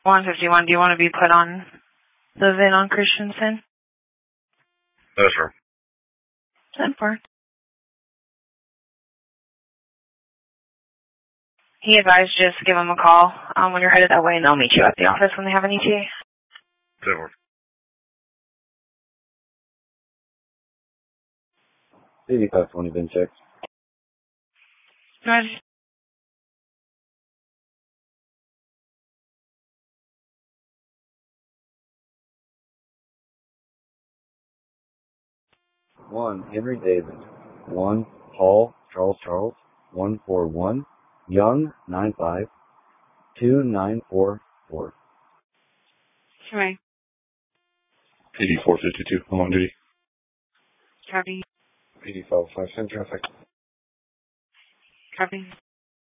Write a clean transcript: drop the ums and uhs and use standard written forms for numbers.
151, do you want to be put on the VIN on Christensen? Yes, sir. 10-4. He advised just give him a call when you're headed that way, and they'll meet you at the office when they have an ETA. 10-4. 8520 VIN check. Roger. One, Henry David. 1, Paul, Charles. 141, Young, 95, 2944. Right. 8452. I'm on duty. Copy. 8505. Send traffic. Copy.